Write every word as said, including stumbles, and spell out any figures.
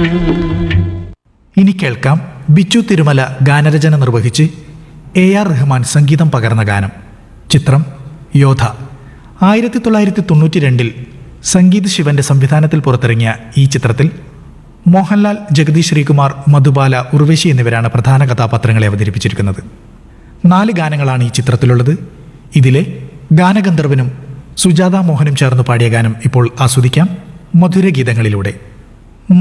ഇനി കേൾക്കാം ബിച്ചു തിരുമല ഗാനരചന നിർവഹിച്ച് എ ആർ റഹ്മാൻ സംഗീതം പകർന്ന ഗാനം. ചിത്രം യോധ. ആയിരത്തി തൊള്ളായിരത്തി തൊണ്ണൂറ്റി രണ്ടിൽ സംഗീത് ശിവന്റെ സംവിധാനത്തിൽ പുറത്തിറങ്ങിയ ഈ ചിത്രത്തിൽ മോഹൻലാൽ, ജഗദീഷ് ശ്രീകുമാർ, മധുബാല, ഉർവശി എന്നിവരാണ് പ്രധാന കഥാപാത്രങ്ങളെ അവതരിപ്പിച്ചിരിക്കുന്നത്. നാല് ഗാനങ്ങളാണ് ഈ ചിത്രത്തിലുള്ളത്. ഇതിലെ ഗാനഗന്ധർവനും സുജാത മോഹനും ചേർന്ന് പാടിയ ഗാനം ഇപ്പോൾ ആസ്വദിക്കാം മധുരഗീതങ്ങളിലൂടെ.